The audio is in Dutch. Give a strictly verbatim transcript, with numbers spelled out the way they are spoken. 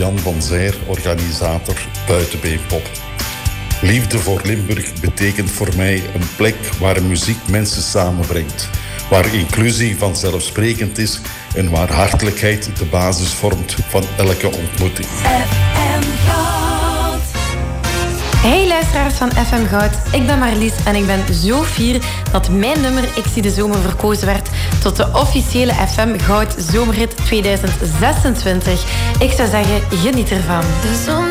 Jan van Zijr, organisator Buitenbeenpop. Liefde voor Limburg betekent voor mij een plek waar muziek mensen samenbrengt. Waar inclusie vanzelfsprekend is en waar hartelijkheid de basis vormt van elke ontmoeting. Hey luisteraars van F M Goud, ik ben Marlies en ik ben zo fier dat mijn nummer Ik zie de zomer verkozen werd tot de officiële F M Goud Zomerhit tweeduizend zesentwintig. Ik zou zeggen, geniet ervan. De zon